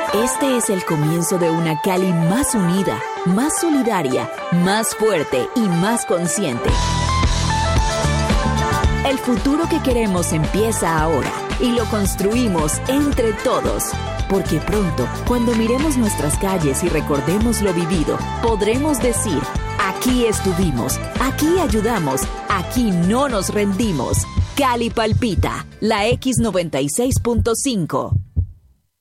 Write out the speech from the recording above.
Este es el comienzo de una Cali más unida, más solidaria, más fuerte y más consciente. El futuro que queremos empieza ahora y lo construimos entre todos. Porque pronto, cuando miremos nuestras calles y recordemos lo vivido, podremos decir, aquí estuvimos, aquí ayudamos, aquí no nos rendimos. Cali palpita, la X96.5.